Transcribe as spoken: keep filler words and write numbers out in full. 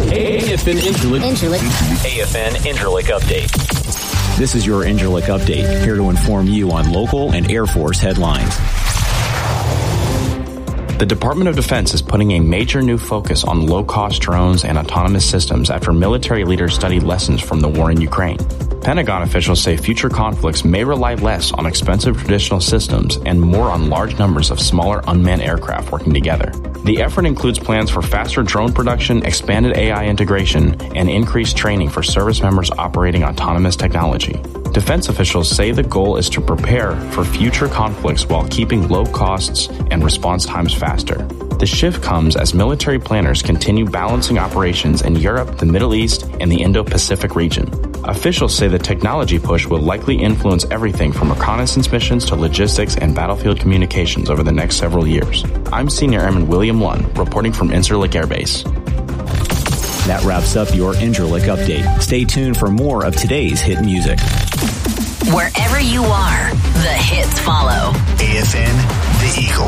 A F N Incirlik. Incirlik. A F N Incirlik Update. This is your Incirlik Update, here to inform you on local and Air Force headlines. The Department of Defense is putting a major new focus on low-cost drones and autonomous systems after military leaders studied lessons from the war in Ukraine. Pentagon officials say future conflicts may rely less on expensive traditional systems and more on large numbers of smaller unmanned aircraft working together. The effort includes plans for faster drone production, expanded A I integration, and increased training for service members operating autonomous technology. Defense officials say the goal is to prepare for future conflicts while keeping low costs and response times faster. The shift comes as military planners continue balancing operations in Europe, the Middle East, and the Indo-Pacific region. Officials say the technology push will likely influence everything from reconnaissance missions to logistics and battlefield communications over the next several years. I'm Senior Airman William Lund, reporting from Incirlik Air Base. That wraps up your Incirlik Update. Stay tuned for more of today's hit music. Wherever you are, the hits follow. A F N, The Eagle.